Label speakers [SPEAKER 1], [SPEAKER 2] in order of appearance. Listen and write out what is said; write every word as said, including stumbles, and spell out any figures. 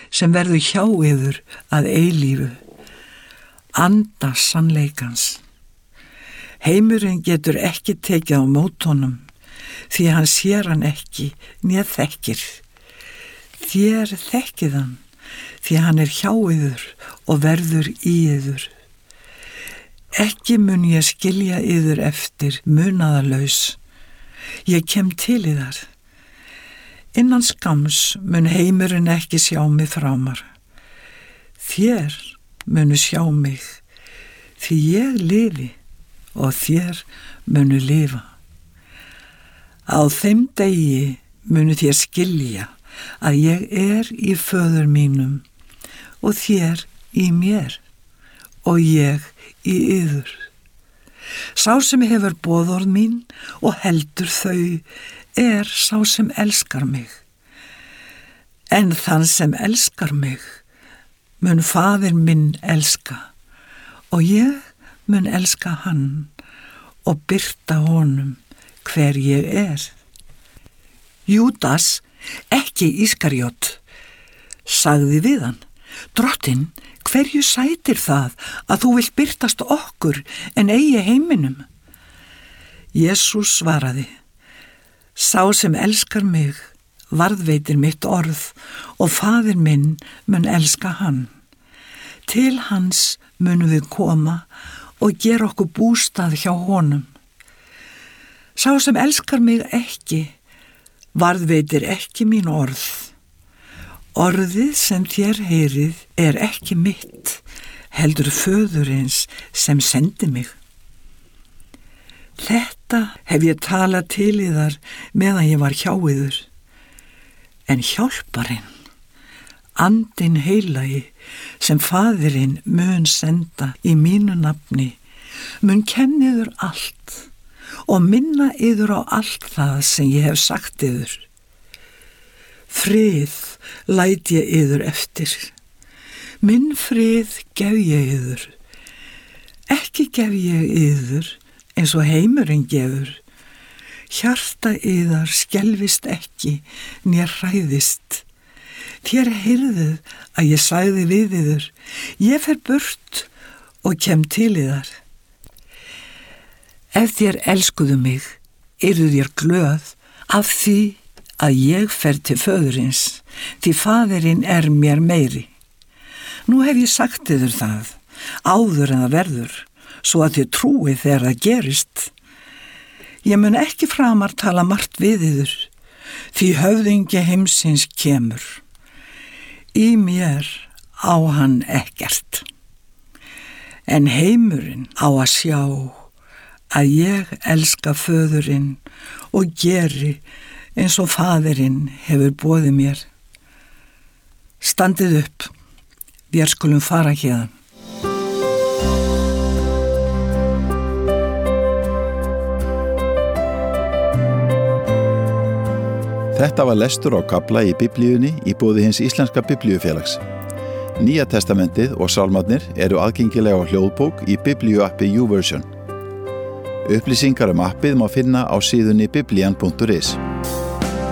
[SPEAKER 1] sem verður hjá yður að eilífu, anda sannleikans. Heimurinn getur ekki tekið á mót honum, því hann sér hann ekki né þekkir. Þér þekkið hann, því hann er hjá yður og verður í yður. Ekki mun ég skilja yður eftir munaðarlaus. Ég kem til yðar. Innan skams mun heimurinn ekki sjá mig framar. Þér munu sjá mig, því ég lifi og þér munu lifa. Á þeim degi munu þér skilja að ég er í föður mínum og þér í mér og ég í yður. Sá sem hefur boðorð mín og heldur þau er sá sem elskar mig. En þann sem elskar mig mun faðir minn elska og ég mun elska hann og birta honum hver ég er. Júdas, ekki Ískarjót, sagði við hann: Drottinn, hverju sætir það að þú vilt birtast okkur en eigi heiminum? Jesús svaraði: Sá sem elskar mig varðveitir mitt orð og faðir minn mun elska hann. Til hans munum við koma og gera okkur bústað hjá honum. Sá sem elskar mig ekki varðveitir ekki mín orð. Orðið sem þér heyrið er ekki mitt, heldur föðurins sem sendi mig. Þetta hef ég talað til yðar meðan ég var hjá yður. En hjálparinn, andinn heilagi, sem faðirinn mun senda í mínu nafni, mun kenna yður allt og minna yður á allt það sem ég hef sagt yður. Frið læt ég yður eftir. Minn frið gef ég yður. Ekki gef ég yður eins og heimurinn gefur. Hjarta yðar skelfist ekki né hræðist. Þér heyrðuð að ég sagði við yður: Ég fer burt og kem til yðar. Ef þér elskuðu mig, yrðu þér glöð af því að ég fer til föðurins, því faðirinn er mér meiri. Nú hef ég sagt yður það, áður en það verður, svo að þið trúið þegar það gerist. Ég mun ekki framar tala margt við yður, því höfðingi heimsins kemur. Í mér á hann ekkert. En heimurinn á að sjá að ég elska föðurinn og geri eins og faðirinn hefur boðið mér. Standið upp, vér skulum fara héðan.
[SPEAKER 2] Þetta var lestur á kafla í Biblíunni í boði hins íslenska biblíufélags. Nýja testamentið og sálmarnir eru aðgengilega á hljóðbók í biblíuappi YouVersion. Upplýsingar um appið má finna á síðunni biblian punktur is.